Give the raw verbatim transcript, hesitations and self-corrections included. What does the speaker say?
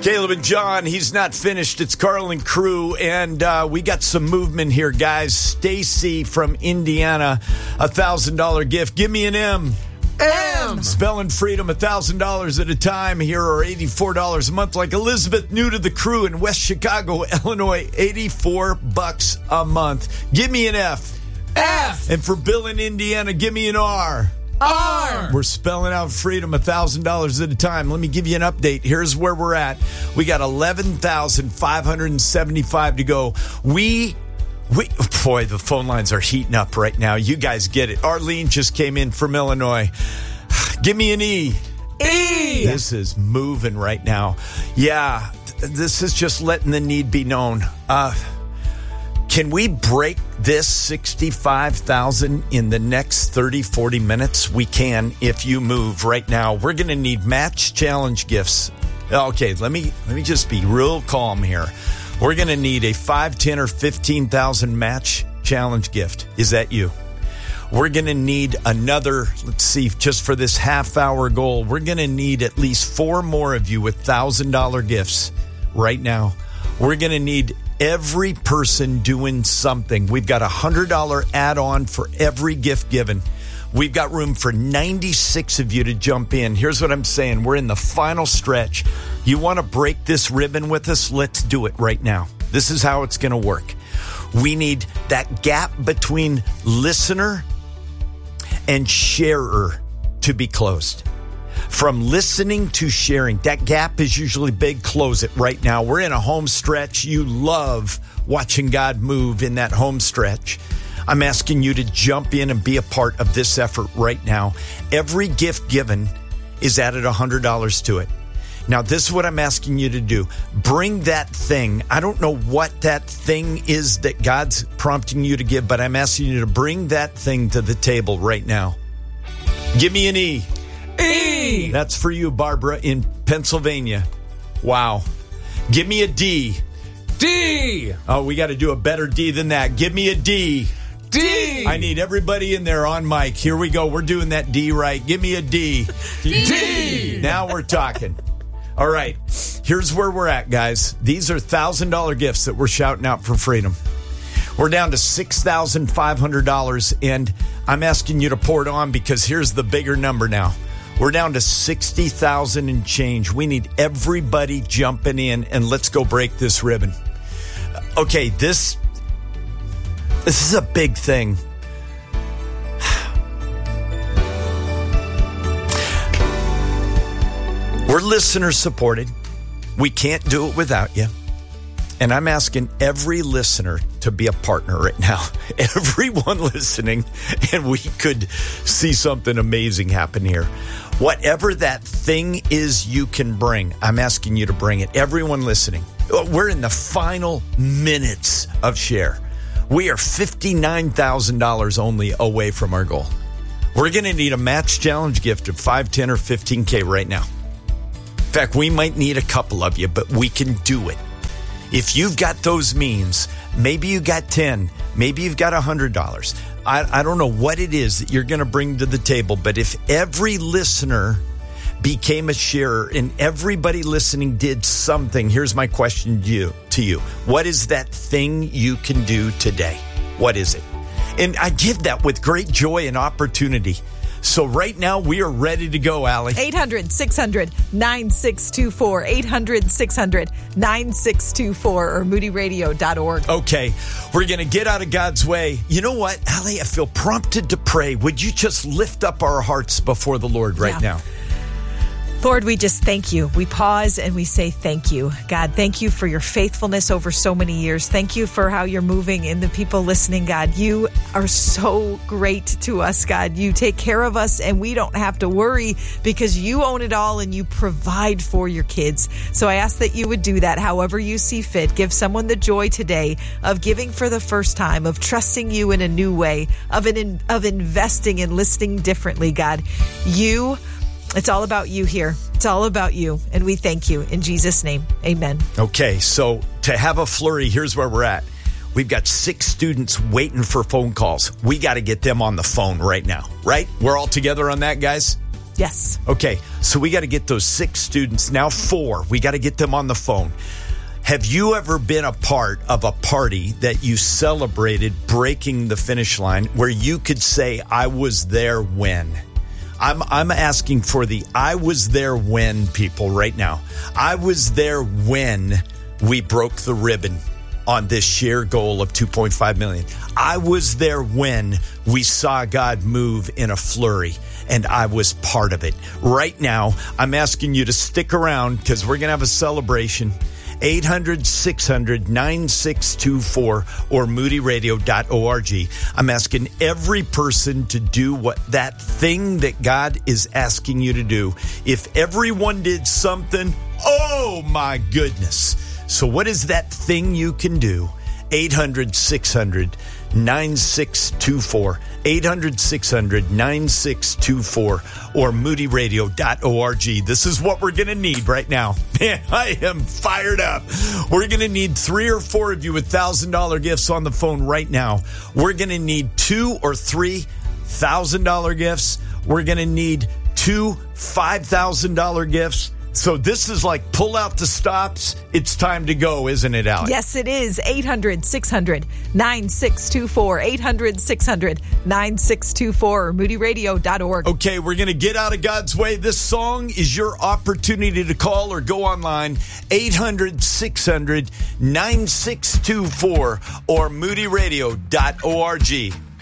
Caleb and John, he's not finished. It's Carl and crew, and uh, we got some movement here, guys. Stacy from Indiana, a one thousand dollars gift. Give me an M. M. Spelling freedom, one thousand dollars at a time here, or eighty-four dollars a month. Like Elizabeth, new to the crew in West Chicago, Illinois, eighty-four bucks a month. Give me an F. F. And for Bill in Indiana, give me an R. R. We're spelling out freedom one thousand dollars at a time. Let me give you an update. Here's where we're at. We got eleven thousand five hundred seventy-five to go. We, we, boy, the phone lines are heating up right now. You guys get it. Arlene just came in from Illinois. Give me an E. E. This is moving right now. Yeah, this is just letting the need be known. Uh, Can we break this sixty-five thousand in the next thirty, forty minutes? We can if you move right now. We're going to need match challenge gifts. Okay, let me let me just be real calm here. We're going to need a five, ten, or fifteen thousand match challenge gift. Is that you? We're going to need another, let's see, just for this half hour goal, we're going to need at least four more of you with one thousand dollars gifts right now. We're going to need every person doing something. We've got a one hundred dollars add-on for every gift given. We've got room for ninety-six of you to jump in. Here's what I'm saying. We're in the final stretch. You want to break this ribbon with us? Let's do it right now. This is how it's going to work. We need that gap between listener and sharer to be closed. From listening to sharing, that gap is usually big. Close it right now. We're in a home stretch. You love watching God move in that home stretch. I'm asking you to jump in and be a part of this effort right now. Every gift given is added one hundred dollars to it. Now, this is what I'm asking you to do. Bring that thing. I don't know what that thing is that God's prompting you to give, but I'm asking you to bring that thing to the table right now. Give me an E. E. That's for you, Barbara, in Pennsylvania. Wow. Give me a D. D. Oh, we got to do a better D than that. Give me a D. D. I need everybody in there on mic. Here we go. We're doing that D right. Give me a D. D. D. Now we're talking. All right. Here's where we're at, guys. These are one thousand dollars gifts that we're shouting out for freedom. We're down to six thousand five hundred dollars, and I'm asking you to pour it on because here's the bigger number now. We're down to sixty thousand and change. We need everybody jumping in, and let's go break this ribbon. Okay, this, this is a big thing. We're listener supported. We can't do it without you. And I'm asking every listener to be a partner right now. Everyone listening, and we could see something amazing happen here. Whatever that thing is you can bring, I'm asking you to bring it. Everyone listening. We're in the final minutes of share. We are fifty-nine thousand dollars only away from our goal. We're going to need a match challenge gift of five, ten, or fifteen K right now. In fact, we might need a couple of you, but we can do it. If you've got those means, maybe you got ten, maybe you've got one hundred dollars. I, I don't know what it is that you're going to bring to the table, but if every listener became a sharer and everybody listening did something, here's my question to you, to you. What is that thing you can do today? What is it? And I give that with great joy and opportunity. So right now, we are ready to go, Allie. eight hundred, six hundred, nine six two four. eight hundred, six hundred, nine six two four or moody radio dot org. Okay, we're going to get out of God's way. You know what, Allie? I feel prompted to pray. Would you just lift up our hearts before the Lord right Yeah. now? Lord, we just thank you. We pause and we say thank you. God, thank you for your faithfulness over so many years. Thank you for how you're moving in the people listening, God. You are so great to us, God. You take care of us and we don't have to worry because you own it all and you provide for your kids. So I ask that you would do that however you see fit. Give someone the joy today of giving for the first time, of trusting you in a new way, of an, of investing and listening differently, God. You It's all about you here. It's all about you. And we thank you in Jesus' name. Amen. Okay, so to have a flurry, here's where we're at. We've got six students waiting for phone calls. We got to get them on the phone right now, right? We're all together on that, guys? Yes. Okay, so we got to get those six students, now four. We got to get them on the phone. Have you ever been a part of a party that you celebrated breaking the finish line where you could say, I was there when? I'm I'm asking for the I was there when people right now. I was there when we broke the ribbon on this sheer goal of two point five million. I was there when we saw God move in a flurry, and I was part of it. Right now, I'm asking you to stick around because we're going to have a celebration. eight hundred, six hundred, nine six two four or moody radio dot org. I'm asking every person to do what that thing that God is asking you to do. If everyone did something, oh my goodness. So what is that thing you can do? eight hundred, six hundred, nine six two four, eight hundred, six hundred, nine six two four or moody radio dot org. This is what we're going to need right now. Man, I am fired up. We're going to need three or four of you with one thousand dollars gifts on the phone right now. We're going to need two or three one thousand dollars gifts. We're going to need two five thousand dollars gifts. So this is like pull out the stops. It's time to go, isn't it, Alex? Yes, it is. eight hundred, six hundred, nine six two four. eight hundred, six hundred, nine six two four or moody radio dot org. Okay, we're going to get out of God's way. This song is your opportunity to call or go online. eight hundred, six hundred, nine six two four or moody radio dot org.